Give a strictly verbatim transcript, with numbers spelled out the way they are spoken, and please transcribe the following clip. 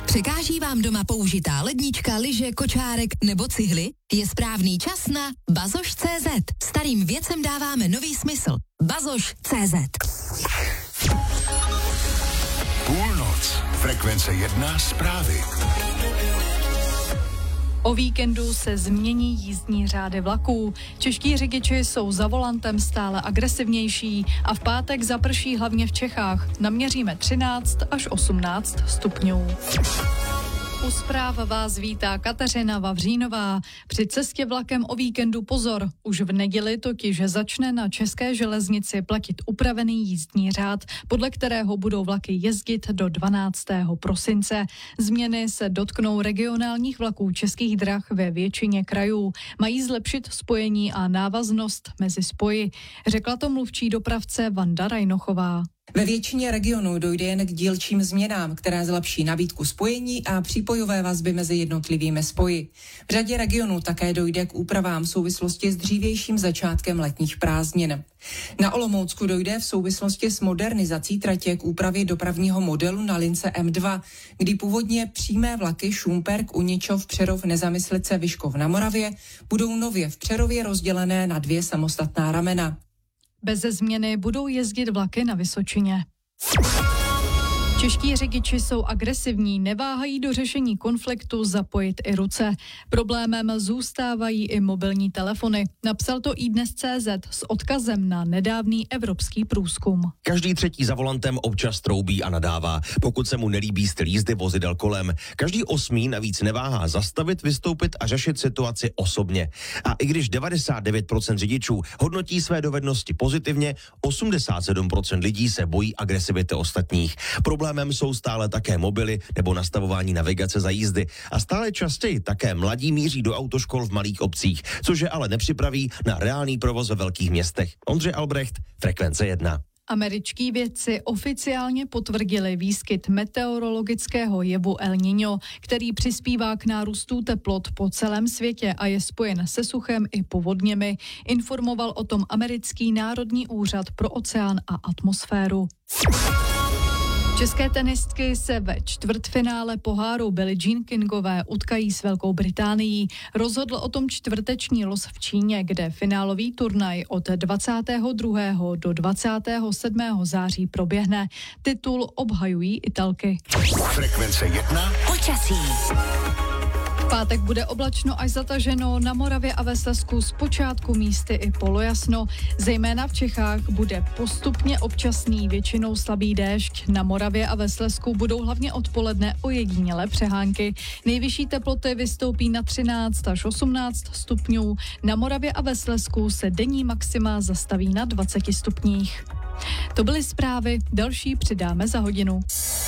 Překáží vám doma použitá lednička, lyže, kočárek nebo cihly? Je správný čas na bazoš tečka cé zet. Starým věcem dáváme nový smysl. bazoš tečka cé zet. Půlnoc. Frekvence jedna zprávy. O víkendu se změní jízdní řády vlaků. Čeští řidiči jsou za volantem stále agresivnější a v pátek zaprší hlavně v Čechách. Naměříme třináct až osmnáct stupňů. U zpráv vás vítá Kateřina Vavřínová. Při cestě vlakem o víkendu pozor. Už v neděli totiž začne na České železnici platit upravený jízdní řád, podle kterého budou vlaky jezdit do dvanáctého prosince. Změny se dotknou regionálních vlaků Českých drah ve většině krajů. Mají zlepšit spojení a návaznost mezi spoji. Řekla to mluvčí dopravce Vanda Rajnochová. Ve většině regionů dojde jen k dílčím změnám, které zlepší nabídku spojení a přípojové vazby mezi jednotlivými spoji. V řadě regionů také dojde k úpravám v souvislosti s dřívějším začátkem letních prázdnin. Na Olomoucku dojde v souvislosti s modernizací tratě k úpravě dopravního modelu na lince em dva, kdy původně přímé vlaky Šumperk, Uničov, Přerov, Nezamyslice, Vyškov na Moravě budou nově v Přerově rozdělené na dvě samostatná ramena. Beze změny budou jezdit vlaky na Vysočině. Čeští řidiči jsou agresivní, neváhají do řešení konfliktu zapojit i ruce. Problémem zůstávají i mobilní telefony. Napsal to iDnes tečka cé zet s odkazem na nedávný evropský průzkum. Každý třetí za volantem občas troubí a nadává, pokud se mu nelíbí styl jízdy vozidel kolem. Každý osmý navíc neváhá zastavit, vystoupit a řešit situaci osobně. A i když devadesát devět procent řidičů hodnotí své dovednosti pozitivně, osmdesát sedm procent lidí se bojí agresivity ostatních. Problém Problémem jsou stále také mobily nebo nastavování navigace za jízdy a stále častěji také mladí míří do autoškol v malých obcích, což je ale nepřipraví na reálný provoz ve velkých městech. Ondřej Albrecht, Frekvence jedna. Američtí vědci oficiálně potvrdili výskyt meteorologického jevu El Niño, který přispívá k nárůstu teplot po celém světě a je spojen se suchem i povodněmi. Informoval o tom americký Národní úřad pro oceán a atmosféru. České tenistky se ve čtvrtfinále poháru Billie Jean Kingové utkají s Velkou Británií. Rozhodl o tom čtvrteční los v Číně, kde finálový turnaj od dvacátého druhého do dvacátého sedmého září proběhne. Titul obhajují Italky. Frekvence jedna. Počasí. V pátek bude oblačno až zataženo, na Moravě a ve Slezsku zpočátku místy i polojasno. Zejména v Čechách bude postupně občasný, většinou slabý déšť. Na Moravě a ve Slezsku budou hlavně odpoledne ojedinělé přehánky. Nejvyšší teploty vystoupí na třináct až osmnáct stupňů. Na Moravě a ve Slezsku se denní maxima zastaví na dvaceti stupních. To byly zprávy, další přidáme za hodinu.